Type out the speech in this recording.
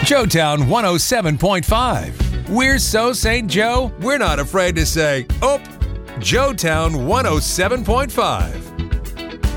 Joetown 107.5. We're so St. Joe, we're not afraid to say, "Oh, Joetown 107.5."